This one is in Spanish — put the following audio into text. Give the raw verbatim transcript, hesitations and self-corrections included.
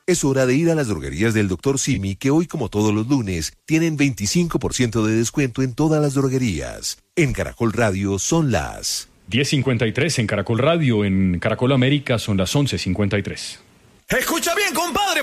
Es hora de ir a las droguerías del doctor Simi, que hoy, como todos los lunes, tienen veinticinco por ciento de descuento en todas las droguerías. En Caracol Radio son las diez cincuenta y tres en Caracol Radio, en Caracol América son las once cincuenta y tres. Escucha bien, compadre.